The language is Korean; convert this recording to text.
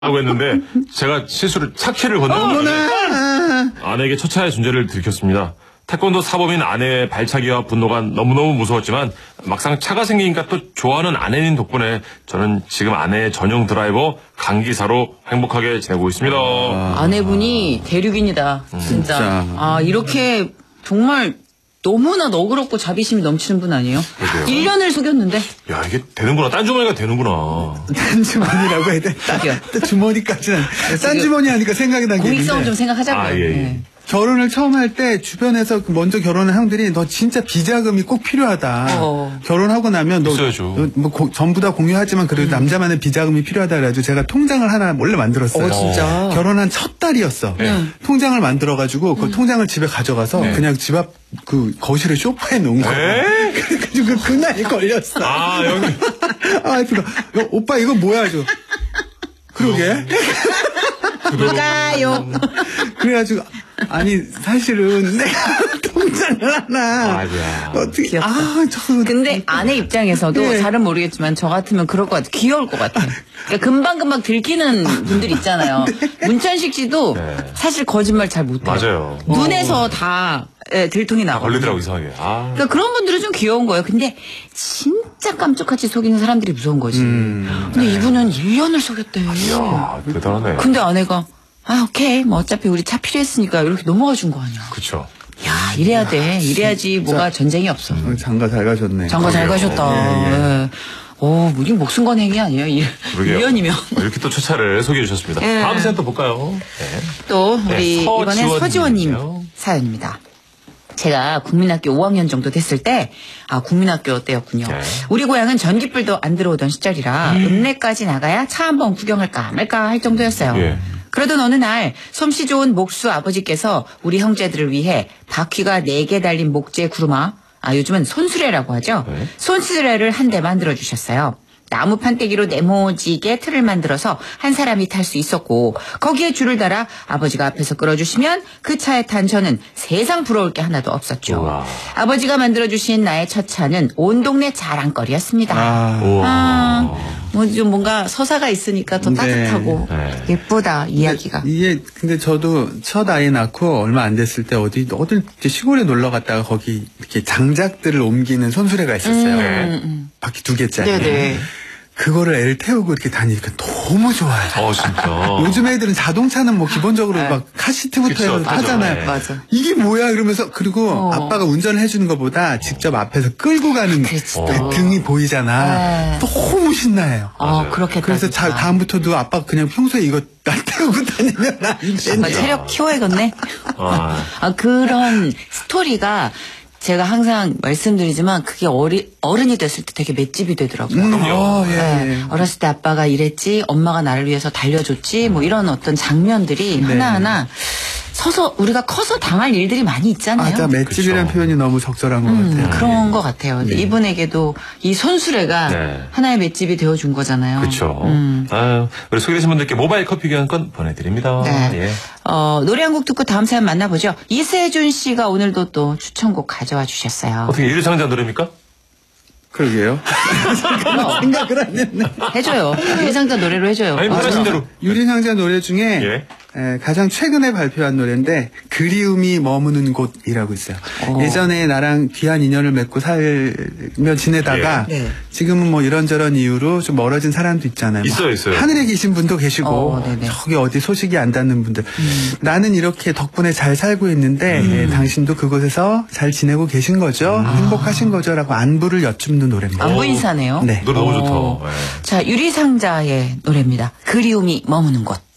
하고 했는데 제가 실수를 차키를 건네고 아내에게 처차의 존재를 들켰습니다. 태권도 사범인 아내의 발차기와 분노가 너무너무 무서웠지만 막상 차가 생기니까 또 좋아하는 아내님 덕분에 저는 지금 아내의 전용 드라이버 강기사로 행복하게 지내고 있습니다. 아내분이 대륙인이다. 진짜. 아, 이렇게 정말 너무나 너그럽고 자비심이 넘치는 분 아니에요? 그러게요. 1년을 속였는데. 야, 이게 되는구나. 딴 주머니가 되는구나. 딴 주머니라고 해야 돼. 딴 주머니까지는. 딴 주머니 하니까 생각이 난 게 있는데. 공익성을 좀 생각하자고요. 아, 예, 예. 네. 결혼을 처음 할 때 주변에서 먼저 결혼한 형들이 너 진짜 비자금이 꼭 필요하다. 결혼하고 나면 너 전부 다 공유하지만 그래도 남자만의 비자금이 필요하다 그래가지고 제가 통장을 하나 몰래 만들었어요. 진짜. 결혼한 첫 달이었어. 통장을 만들어가지고 그 통장을 집에 가져가서 그냥 집 앞 그 거실에 소파에 놓은 거야. 그래가지고 그날 걸렸어. 아, 여기. 와이프가 오빠 이거 뭐야? 저 그러게. 뭐가요? 그래가지고 아니 사실은 내가 통장을 하나 아이고야. 어떻게 귀엽다. 근데 아내 입장에서도 네. 잘은 모르겠지만 저 같으면 그럴 것 같아. 귀여울 것 같아. 그러니까 금방금방 들키는 분들 있잖아요. 문천식 씨도 사실 거짓말 잘 못해요. 맞아요. 눈에서 다 들통이 나고. 걸리더라고 이상하게. 아. 그러니까 그런 분들은 좀 귀여운 거예요. 근데 진짜 깜짝같이 속이는 사람들이 무서운 거지. 근데 이분은 1년을 속였대. 이야, 대단하네. 근데 아내가 아 오케이 뭐 어차피 우리 차 필요했으니까 이렇게 넘어가 준 거 아니야. 그쵸. 야 이래야 돼. 이래야지 뭐가 전쟁이 없어. 장가 잘 가셨네. 장가 잘 가셨다. 오, 우리 목숨 건 행위 아니에요? 1년이면. 이렇게 또 첫차를 소개해 주셨습니다. 예. 다음 사연 또 볼까요? 네. 또 우리 네, 이번엔 서지원님 님이세요. 사연입니다. 제가 국민학교 5학년 정도 됐을 때, 국민학교 때였군요. 네. 우리 고향은 전기불도 안 들어오던 시절이라 읍내까지 나가야 차 한번 구경할까 말까 할 정도였어요. 예. 그러던 어느 날 솜씨 좋은 목수 아버지께서 우리 형제들을 위해 바퀴가 4개 달린 목재 구루마, 요즘은 손수레라고 하죠. 네. 손수레를 한 대 만들어주셨어요. 나무 판때기로 네모지게 틀을 만들어서 한 사람이 탈 수 있었고 거기에 줄을 달아 아버지가 앞에서 끌어주시면 그 차에 탄 저는 세상 부러울 게 하나도 없었죠. 우와. 아버지가 만들어주신 나의 첫 차는 온 동네 자랑거리였습니다. 우와. 뭐 좀 뭔가 서사가 있으니까 더 네. 따뜻하고 네. 예쁘다 이야기가. 근데 저도 첫 아이 낳고 얼마 안 됐을 때 어딜 이제 시골에 놀러 갔다가 거기 이렇게 장작들을 옮기는 손수레가 있었어요. 바퀴 2개짜리. 네네. 그거를 애를 태우고 이렇게 다니니까 너무 좋아요. 진짜. 요즘 애들은 자동차는 뭐 기본적으로 막 카시트부터 그쵸, 해서 타죠. 타잖아요. 네. 맞아. 이게 뭐야 이러면서 그리고 아빠가 운전을 해주는 것보다 직접 앞에서 끌고 가는 그치, 또. 그 등이 보이잖아. 네. 너무 신나요. 그렇게 그래서 다음부터도 아빠가 그냥 평소에 이거 나 태우고 다니면 안 되냐. 체력 키워야겠네. 그런 스토리가 제가 항상 말씀드리지만 그게 어른이 됐을 때 되게 맷집이 되더라고요. 예. 어렸을 때 아빠가 이랬지, 엄마가 나를 위해서 달려줬지, 뭐 이런 어떤 장면들이 하나하나 서서 우리가 커서 당할 일들이 많이 있잖아요. 맞아, 맷집이라는 그쵸. 표현이 너무 적절한 것 같아요. 그런 것 같아요. 근데 이분에게도 이 손수레가 네. 하나의 맷집이 되어준 거잖아요. 그렇죠. 우리 소개되신 분들께 모바일 커피 교환권 보내드립니다. 네. 예. 노래 한 곡 듣고 다음 사연 만나보죠. 이세준 씨가 오늘도 또 추천곡 가져와 주셨어요. 어떻게 유리상자 노래입니까? 그러게요. 생각을 안 했네. 해줘요. 유리상자 노래로 해줘요. 아니, 원하신 대로. 유리상자 노래 중에 예. 가장 최근에 발표한 노래인데 그리움이 머무는 곳이라고 있어요. 예전에 나랑 귀한 인연을 맺고 살며 지내다가 네. 지금은 뭐 이런저런 이유로 좀 멀어진 사람도 있잖아요. 있어요. 하늘에 계신 분도 계시고 네네. 저기 어디 소식이 안 닿는 분들. 나는 이렇게 덕분에 잘 살고 있는데 당신도 그곳에서 잘 지내고 계신 거죠? 행복하신 거죠? 라고 안부를 여쭙는 노래입니다. 안부 인사네요. 네. 노래 너무 좋다. 예. 자, 유리상자의 노래입니다. 그리움이 머무는 곳.